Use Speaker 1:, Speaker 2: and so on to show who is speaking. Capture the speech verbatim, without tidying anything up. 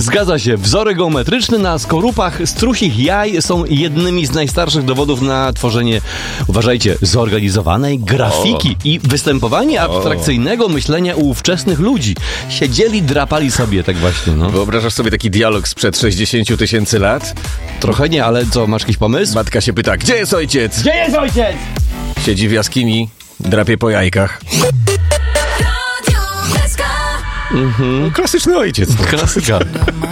Speaker 1: Zgadza się. Wzory geometryczne na skorupach strusich jaj są jednymi z najstarszych dowodów na tworzenie, uważajcie, zorganizowanej grafiki o. i występowanie abstrakcyjnego myślenia u ówczesnych ludzi. Siedzieli, drapali sobie tak właśnie, no.
Speaker 2: Wyobrażasz sobie taki dialog sprzed sześćdziesięciu tysięcy lat?
Speaker 1: Trochę nie, ale co, masz jakiś pomysł?
Speaker 2: Matka się pyta, gdzie jest ojciec?
Speaker 1: Gdzie jest ojciec?
Speaker 2: Siedzi w jaskini, drapie po jajkach.
Speaker 1: Mhm.
Speaker 2: Klasyczny ojciec.
Speaker 1: Klasyka.